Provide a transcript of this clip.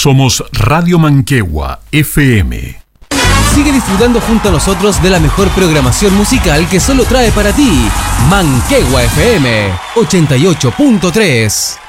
Somos Radio Manquehue FM. Sigue disfrutando junto a nosotros de la mejor programación musical que solo trae para ti Manquehue FM 88.3.